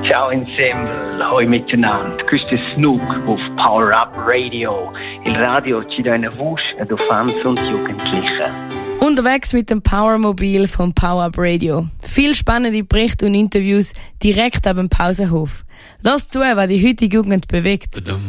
Ciao Ensemble, hoi miteinander. Questo è Snook auf Power Up Radio. Il radio ci dà una voce ad Fans und Jugendliche. Unterwegs mit dem Powermobil vom Power Up Radio. Viel spannende Berichte und Interviews direkt ab dem Pausenhof. Lass zu, was die heutige Jugend bewegt.